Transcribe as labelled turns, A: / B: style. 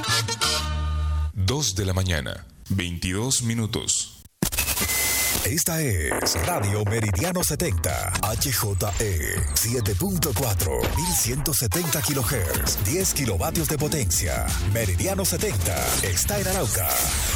A: 2 de la mañana, 22 minutos.
B: Esta es Radio Meridiano 70, HJE 7.4, 1170 kHz, 10 kilovatios de potencia. Meridiano 70 está en Arauca.